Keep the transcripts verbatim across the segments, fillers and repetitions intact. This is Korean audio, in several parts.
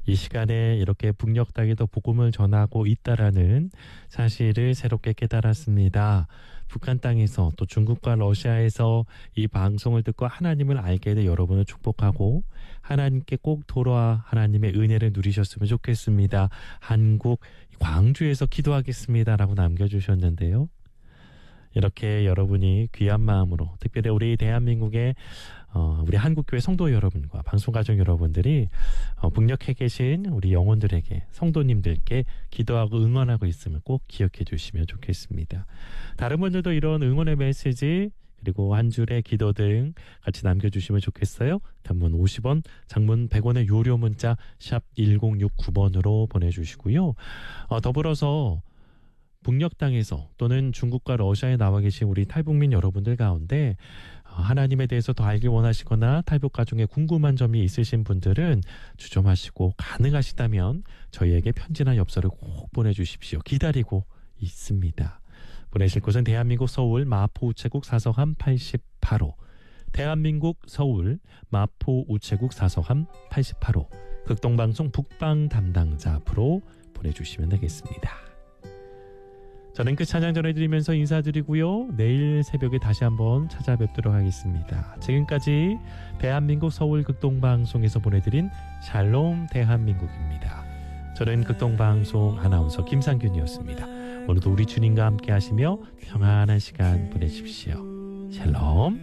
이 시간에 이렇게 북녘 땅에도 복음을 전하고 있다라는 사실을 새롭게 깨달았습니다. 북한 땅에서 또 중국과 러시아에서 이 방송을 듣고 하나님을 알게 돼 여러분을 축복하고 하나님께 꼭 돌아와 하나님의 은혜를 누리셨으면 좋겠습니다. 한국 광주에서 기도하겠습니다라고 남겨주셨는데요. 이렇게 여러분이 귀한 마음으로 특별히 우리 대한민국의 어, 우리 한국교회 성도 여러분과 방송가족 여러분들이 어, 북녘에 계신 우리 영혼들에게 성도님들께 기도하고 응원하고 있음을 꼭 기억해 주시면 좋겠습니다. 다른 분들도 이런 응원의 메시지 그리고 한 줄의 기도 등 같이 남겨주시면 좋겠어요. 단문 오십 원, 장문 백 원의 유료 문자 샵 일공육구 번으로 보내주시고요. 어, 더불어서 북녘 땅에서 또는 중국과 러시아에 나와 계신 우리 탈북민 여러분들 가운데 하나님에 대해서 더 알기 원하시거나 탈북 가정에 궁금한 점이 있으신 분들은 주저마시고 가능하시다면 저희에게 편지나 엽서를 꼭 보내주십시오. 기다리고 있습니다. 보내실 곳은 대한민국 서울 마포 우체국 사서함 팔십팔 호, 대한민국 서울 마포 우체국 사서함 팔십팔 호, 극동방송 북방 담당자 앞으로 보내주시면 되겠습니다. 저는 그 찬양 전해드리면서 인사드리고요. 내일 새벽에 다시 한번 찾아뵙도록 하겠습니다. 지금까지 대한민국 서울 극동방송에서 보내드린 샬롬 대한민국입니다. 저는 극동방송 아나운서 김상균이었습니다. 오늘도 우리 주님과 함께 하시며 평안한 시간 보내십시오. 샬롬.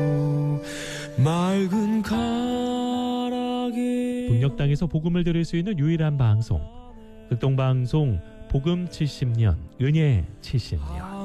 북녘 땅에서 복음을 들을 수 있는 유일한 방송 극동방송 복음 칠십 년, 은혜 칠십 년.